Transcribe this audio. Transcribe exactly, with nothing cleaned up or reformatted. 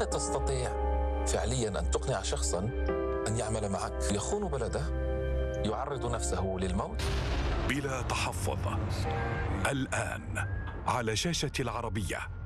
كيف تستطيع فعليا أن تقنع شخصا أن يعمل معك؟ يخون بلده، يعرض نفسه للموت. بلا تحفظ، الآن على شاشة العربية.